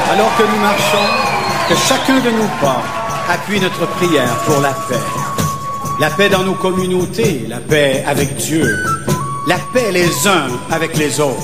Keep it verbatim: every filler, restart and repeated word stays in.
Alors que nous marchons, que chacun de nos pas appuie notre prière pour la paix. La paix dans nos communautés, la paix avec Dieu, la paix les uns avec les autres.